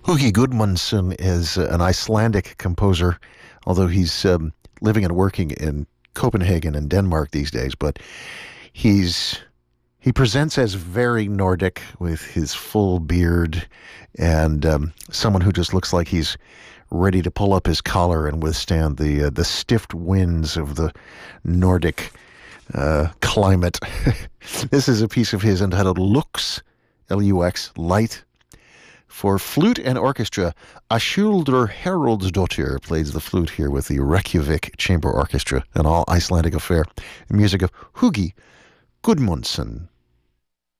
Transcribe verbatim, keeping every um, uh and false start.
Hugi Gudmundsson is an Icelandic composer, although he's um, living and working in Copenhagen and Denmark these days. But he's he presents as very Nordic with his full beard and um, someone who just looks like he's ready to pull up his collar and withstand the uh, the stiff winds of the Nordic uh, climate. This is a piece of his entitled Lux, L U X, Light. For flute and orchestra, Ashuldur Haraldsdottir plays the flute here with the Reykjavik Chamber Orchestra, an all Icelandic affair. The music of Hugi Gudmundsson.